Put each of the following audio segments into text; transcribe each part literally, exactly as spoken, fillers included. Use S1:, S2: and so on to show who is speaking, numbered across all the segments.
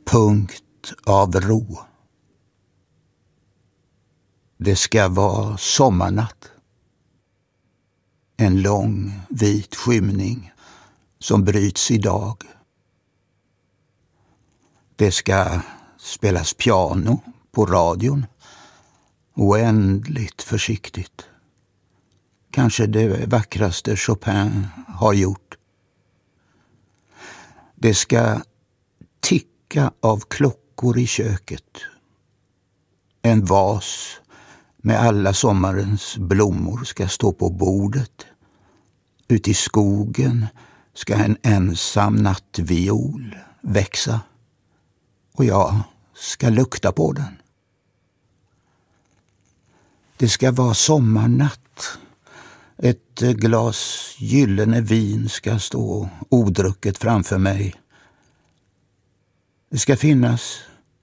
S1: punkt av ro. Det ska vara sommarnatt. En lång vit skymning som bryts i dag. Det ska spelas piano på radion, oändligt försiktigt. Kanske det vackraste Chopin har gjort. Det ska ticka av klockor i köket. En vas med alla sommarens blommor ska stå på bordet. Ute i skogen ska en ensam nattviol växa. Och jag ska lukta på den. Det ska vara sommarnatt. Ett glas gyllene vin ska stå odrucket framför mig. Det ska finnas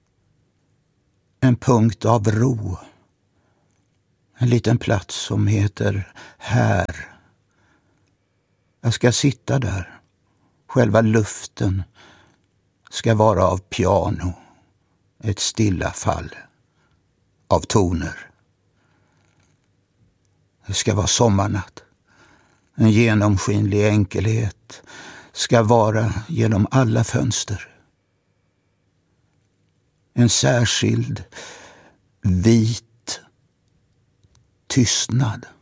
S1: en punkt av ro. En liten plats som heter här. Jag ska sitta där. Själva luften ska vara av piano. Ett stilla fall av toner. Det ska vara sommarnatt. En genomskinlig enkelhet ska vara genom alla fönster. En särskild vit tystnad.